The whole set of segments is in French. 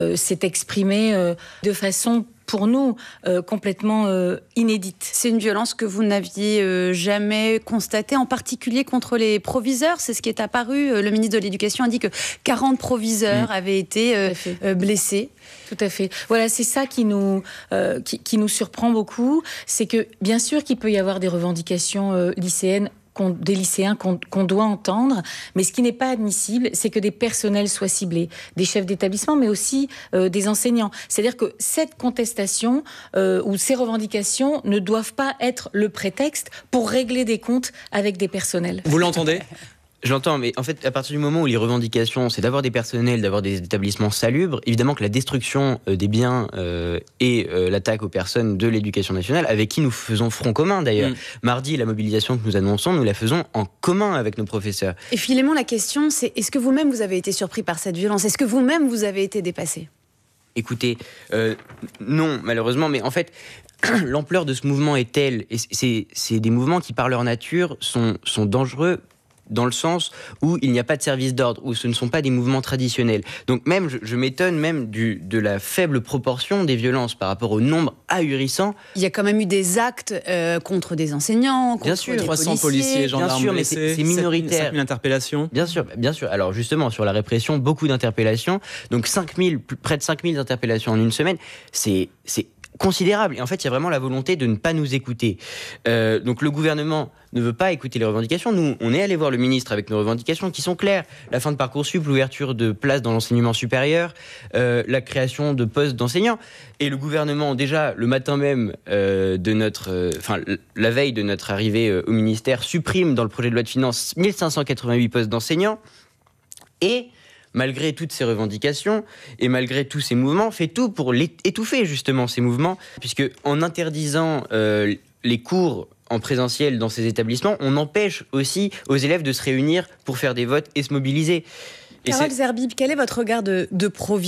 s'est exprimé de façon, pour nous, complètement inédite. C'est une violence que vous n'aviez jamais constatée, en particulier contre les proviseurs. C'est ce qui est apparu. Le ministre de l'Éducation a dit que 40 proviseurs avaient été blessés. Tout à fait. Voilà, c'est ça qui nous surprend beaucoup. C'est que, bien sûr, qu'il peut y avoir des revendications lycéennes, des lycéens qu'on doit entendre, mais ce qui n'est pas admissible, c'est que des personnels soient ciblés, des chefs d'établissement, mais aussi des enseignants. C'est-à-dire que cette contestation ou ces revendications ne doivent pas être le prétexte pour régler des comptes avec des personnels. Vous l'entendez ? Je l'entends, mais en fait, à partir du moment où les revendications, c'est d'avoir des personnels, d'avoir des établissements salubres, évidemment que la destruction des biens et l'attaque aux personnes de l'éducation nationale, avec qui nous faisons front commun d'ailleurs. Mardi, la mobilisation que nous annonçons, nous la faisons en commun avec nos professeurs. Et Philémon, la question, c'est est-ce que vous-même vous avez été surpris par cette violence ? Est-ce que vous-même vous avez été dépassé ? Écoutez, non, malheureusement, mais en fait, l'ampleur de ce mouvement est telle, et c'est des mouvements qui, par leur nature, sont dangereux, dans le sens où il n'y a pas de service d'ordre, où ce ne sont pas des mouvements traditionnels. Donc même, je m'étonne même de la faible proportion des violences par rapport au nombre ahurissant. Il y a quand même eu des actes contre des enseignants, contre bien sûr, des 300 policiers, gendarmes bien sûr, blessés, mais c'est minoritaire. 5000 interpellations. Bien sûr. Alors justement, sur la répression, beaucoup d'interpellations. Donc près de 5000 interpellations en une semaine, c'est considérable. Et en fait, il y a vraiment la volonté de ne pas nous écouter. Donc le gouvernement ne veut pas écouter les revendications. Nous, on est allé voir le ministre avec nos revendications qui sont claires. La fin de Parcoursup, l'ouverture de places dans l'enseignement supérieur, la création de postes d'enseignants. Et le gouvernement, déjà, le matin même la veille de notre arrivée au ministère, supprime dans le projet de loi de finances 1588 postes d'enseignants. Et malgré toutes ces revendications et malgré tous ces mouvements, fait tout pour étouffer justement ces mouvements, puisque en interdisant les cours en présentiel dans ces établissements, on empêche aussi aux élèves de se réunir pour faire des votes et se mobiliser. Carole Zerbib, quel est votre regard de proviseur ?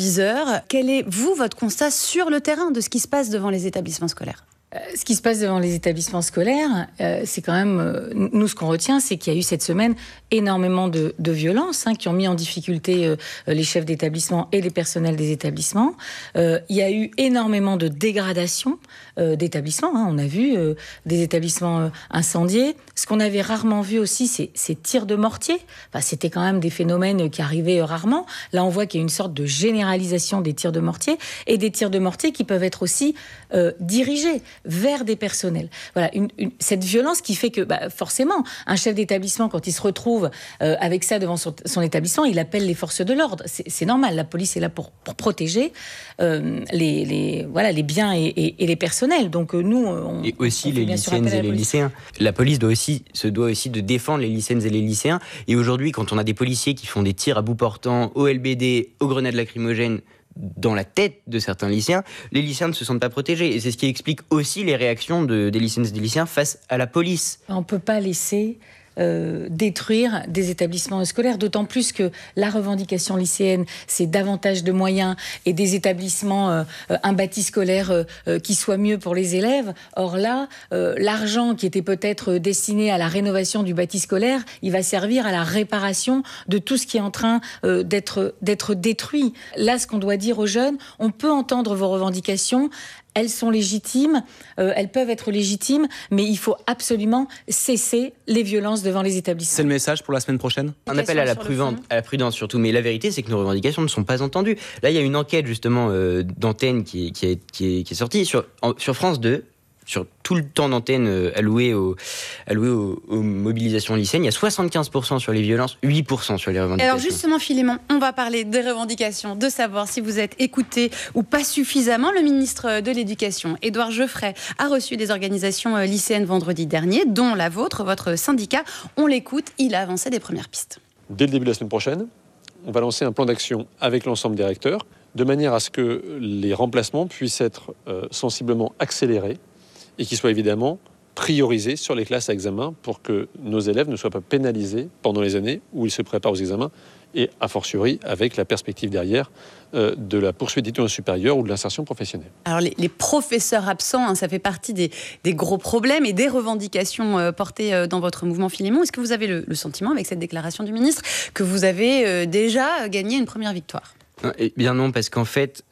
Quel est, votre constat sur le terrain de ce qui se passe devant les établissements scolaires ? Ce qui se passe devant les établissements scolaires, c'est quand même... nous, ce qu'on retient, c'est qu'il y a eu cette semaine énormément de violences qui ont mis en difficulté les chefs d'établissement et les personnels des établissements. Il y a eu énormément de dégradation d'établissements. On a vu des établissements incendiés. Ce qu'on avait rarement vu aussi, c'est ces tirs de mortier. C'était quand même des phénomènes qui arrivaient rarement. Là, on voit qu'il y a une sorte de généralisation des tirs de mortier et des tirs de mortier qui peuvent être aussi dirigés vers des personnels. Voilà, cette violence qui fait que, forcément, un chef d'établissement, quand il se retrouve avec ça devant son établissement, il appelle les forces de l'ordre. C'est normal, la police est là pour protéger les biens et les personnels. Donc nous, et aussi les lycéennes et les lycéens. La police se doit aussi de défendre les lycéennes et les lycéens. Et aujourd'hui, quand on a des policiers qui font des tirs à bout portant, au LBD, aux grenades lacrymogènes, dans la tête de certains lycéens, les lycéens ne se sentent pas protégés. Et c'est ce qui explique aussi les réactions des lycéennes et des lycéens face à la police. On ne peut pas laisser détruire des établissements scolaires, d'autant plus que la revendication lycéenne, c'est davantage de moyens et des établissements, un bâti scolaire qui soit mieux pour les élèves. Or là, l'argent qui était peut-être destiné à la rénovation du bâti scolaire, il va servir à la réparation de tout ce qui est en train d'être détruit. Là, ce qu'on doit dire aux jeunes, on peut entendre vos revendications, elles sont légitimes, elles peuvent être légitimes, mais il faut absolument cesser les violences devant les établissements. C'est le message pour la semaine prochaine ? Un appel à la prudence surtout, mais la vérité c'est que nos revendications ne sont pas entendues. Là il y a une enquête justement d'antenne qui est sortie sur France 2, sur tout le temps d'antenne alloué aux mobilisations lycéennes. Il y a 75% sur les violences, 8% sur les revendications. Alors justement, Philémon, on va parler des revendications, de savoir si vous êtes écouté ou pas suffisamment. Le ministre de l'Éducation, Édouard Geoffrey, a reçu des organisations lycéennes vendredi dernier, dont la vôtre, votre syndicat. On l'écoute, il a avancé des premières pistes. Dès le début de la semaine prochaine, on va lancer un plan d'action avec l'ensemble des recteurs, de manière à ce que les remplacements puissent être sensiblement accélérés et qui soit évidemment priorisé sur les classes à examen pour que nos élèves ne soient pas pénalisés pendant les années où ils se préparent aux examens et, a fortiori, avec la perspective derrière de la poursuite d'études supérieures ou de l'insertion professionnelle. Alors, les professeurs absents, ça fait partie des gros problèmes et des revendications portées dans votre mouvement Philémon. Est-ce que vous avez le sentiment, avec cette déclaration du ministre, que vous avez déjà gagné une première victoire ? Eh bien non, parce qu'en fait,